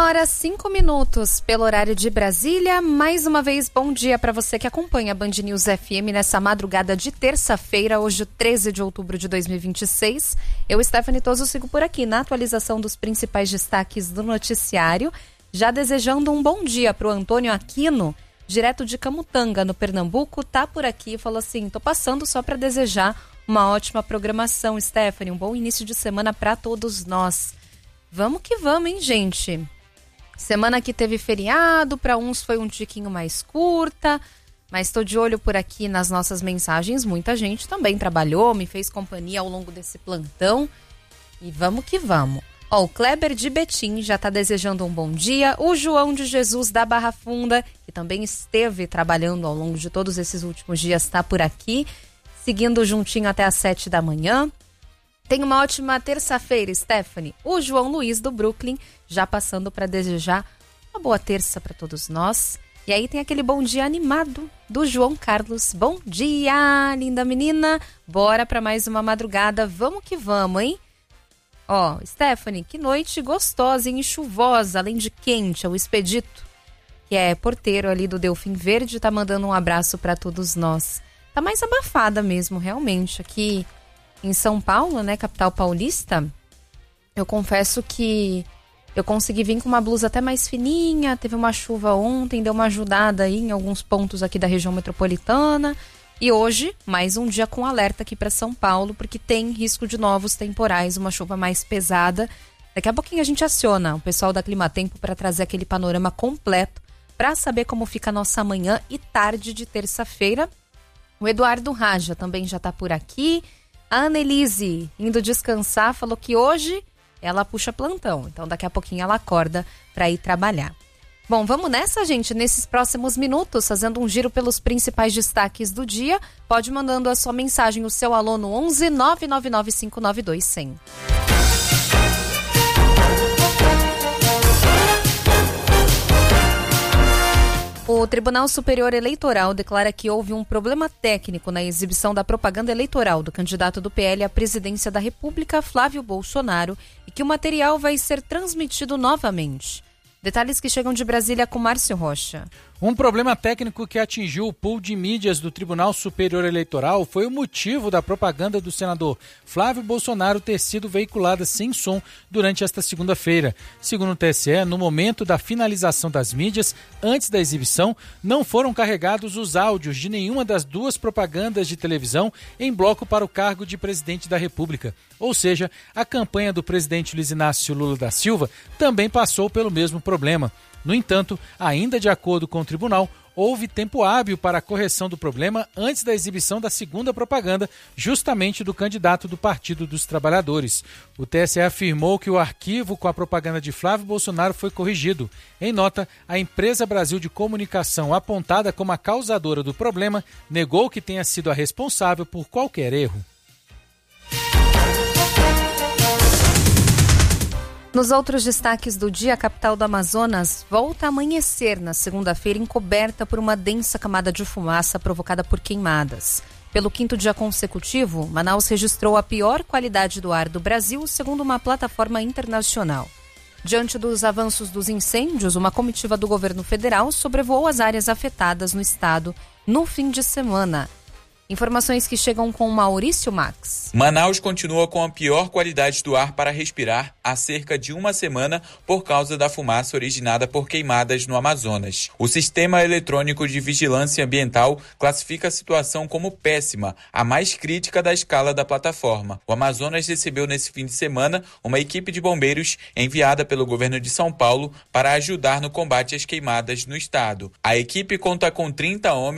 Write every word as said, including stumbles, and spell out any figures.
horas, cinco minutos pelo horário de Brasília. Mais uma vez, bom dia para você que acompanha a Band News F M nessa madrugada de terça-feira, hoje treze de outubro de dois mil e vinte e seis. Eu, Stephanie Toso, sigo por aqui na atualização dos principais destaques do noticiário, já desejando um bom dia para o Antônio Aquino, direto de Camutanga, no Pernambuco, tá por aqui e falou assim, tô passando só para desejar uma ótima programação, Stephanie, um bom início de semana para todos nós. Vamos que vamos, hein, gente? Semana que teve feriado, para uns foi um tiquinho mais curta, mas estou de olho por aqui nas nossas mensagens. Muita gente também trabalhou, me fez companhia ao longo desse plantão. E vamos que vamos. Ó, o Kleber de Betim já está desejando um bom dia. O João de Jesus da Barra Funda, que também esteve trabalhando ao longo de todos esses últimos dias, está por aqui, seguindo juntinho até às sete da manhã. Tenha uma ótima terça-feira, Stephanie. O João Luiz do Brooklyn já passando para desejar uma boa terça para todos nós. E aí tem aquele bom dia animado do João Carlos. Bom dia, linda menina. Bora para mais uma madrugada. Vamos que vamos, hein? Ó, Stephanie, que noite gostosa e chuvosa, além de quente. É o Expedito, que é porteiro ali do Delfim Verde, tá mandando um abraço para todos nós. Tá mais abafada mesmo, realmente, aqui em São Paulo, né, capital paulista. Eu confesso que eu consegui vir com uma blusa até mais fininha, teve uma chuva ontem, deu uma ajudada aí em alguns pontos aqui da região metropolitana. E hoje, mais um dia com alerta aqui para São Paulo, porque tem risco de novos temporais, uma chuva mais pesada. Daqui a pouquinho a gente aciona o pessoal da Climatempo para trazer aquele panorama completo, para saber como fica a nossa manhã e tarde de terça-feira. O Eduardo Raja também já está por aqui. A Annelise, indo descansar, falou que hoje ela puxa plantão. Então daqui a pouquinho ela acorda para ir trabalhar. Bom, vamos nessa, gente, nesses próximos minutos, fazendo um giro pelos principais destaques do dia. Pode mandando a sua mensagem, o seu alô no onze nove nove nove cinco nove dois zero zero. O Tribunal Superior Eleitoral declara que houve um problema técnico na exibição da propaganda eleitoral do candidato do P L à presidência da República, Flávio Bolsonaro, e que o material vai ser transmitido novamente. Detalhes que chegam de Brasília com Márcio Rocha. Um problema técnico que atingiu o pool de mídias do Tribunal Superior Eleitoral foi o motivo da propaganda do senador Flávio Bolsonaro ter sido veiculada sem som durante esta segunda-feira. Segundo o T S E, no momento da finalização das mídias, antes da exibição, não foram carregados os áudios de nenhuma das duas propagandas de televisão em bloco para o cargo de presidente da República. Ou seja, a campanha do presidente Luiz Inácio Lula da Silva também passou pelo mesmo problema. No entanto, ainda de acordo com o tribunal, houve tempo hábil para a correção do problema antes da exibição da segunda propaganda, justamente do candidato do Partido dos Trabalhadores. O T S E afirmou que o arquivo com a propaganda de Flávio Bolsonaro foi corrigido. Em nota, a Empresa Brasil de Comunicação, apontada como a causadora do problema, negou que tenha sido a responsável por qualquer erro. Nos outros destaques do dia, a capital do Amazonas volta a amanhecer na segunda-feira encoberta por uma densa camada de fumaça provocada por queimadas. Pelo quinto dia consecutivo, Manaus registrou a pior qualidade do ar do Brasil, segundo uma plataforma internacional. Diante dos avanços dos incêndios, uma comitiva do governo federal sobrevoou as áreas afetadas no estado no fim de semana. Informações que chegam com Maurício Max. Manaus continua com a pior qualidade do ar para respirar há cerca de uma semana por causa da fumaça originada por queimadas no Amazonas. O Sistema Eletrônico de Vigilância Ambiental classifica a situação como péssima, a mais crítica da escala da plataforma. O Amazonas recebeu nesse fim de semana uma equipe de bombeiros enviada pelo governo de São Paulo para ajudar no combate às queimadas no estado. A equipe conta com trinta homens